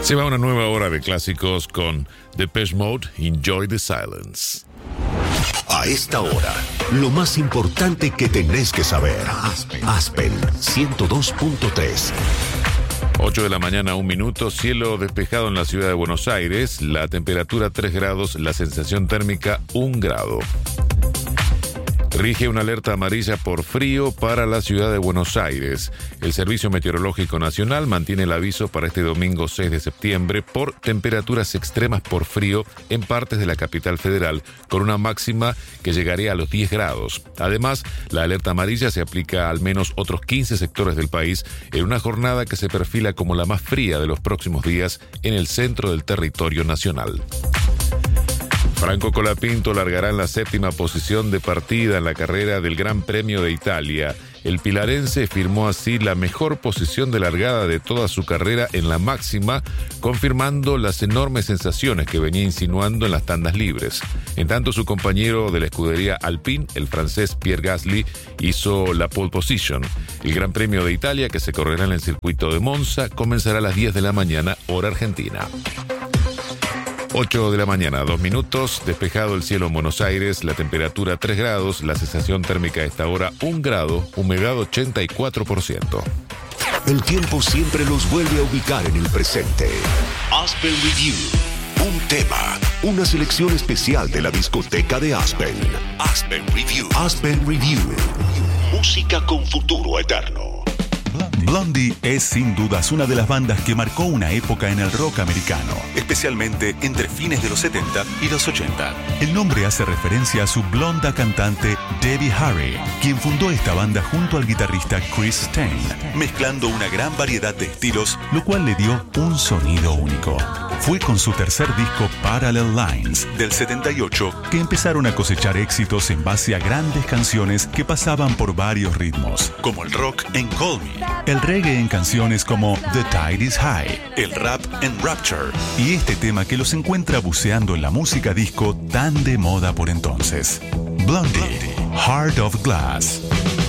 Se va una nueva hora de clásicos con Depeche Mode, Enjoy the Silence. A esta hora, lo más importante que tenés que saber. Aspen 102.3. 8 de la mañana, 1 minuto, cielo despejado en la ciudad de Buenos Aires, la temperatura 3 grados, la sensación térmica 1 grado. Rige una alerta amarilla por frío para la ciudad de Buenos Aires. El Servicio Meteorológico Nacional mantiene el aviso para este domingo 6 de septiembre por temperaturas extremas por frío en partes de la capital federal, con una máxima que llegaría a los 10 grados. Además, la alerta amarilla se aplica a al menos otros 15 sectores del país en una jornada que se perfila como la más fría de los próximos días en el centro del territorio nacional. Franco Colapinto largará en la 7ª posición de partida en la carrera del Gran Premio de Italia. El pilarense firmó así la mejor posición de largada de toda su carrera en la máxima, confirmando las enormes sensaciones que venía insinuando en las tandas libres. En tanto, su compañero de la escudería Alpine, el francés Pierre Gasly, hizo la pole position. El Gran Premio de Italia, que se correrá en el circuito de Monza, comenzará a las 10 de la mañana, hora argentina. 8 de la mañana, 2 minutos, despejado el cielo en Buenos Aires, la temperatura 3 grados, la sensación térmica a esta hora 1 grado, humedad 84%. El tiempo siempre los vuelve a ubicar en el presente. Aspen Review. Un tema, una selección especial de la discoteca de Aspen. Aspen Review. Aspen Review. Música con futuro eterno. Blondie es sin dudas una de las bandas que marcó una época en el rock americano, especialmente entre fines de los 70 y los 80. El nombre hace referencia a su blonda cantante Debbie Harry, quien fundó esta banda junto al guitarrista Chris Stein, mezclando una gran variedad de estilos, lo cual le dio un sonido único. Fue con su tercer disco Parallel Lines del 78 que empezaron a cosechar éxitos en base a grandes canciones que pasaban por varios ritmos, como el rock en Call Me, el reggae en canciones como The Tide is High, el rap en Rapture y este tema que los encuentra buceando en la música disco tan de moda por entonces. Blondie, Heart of Glass.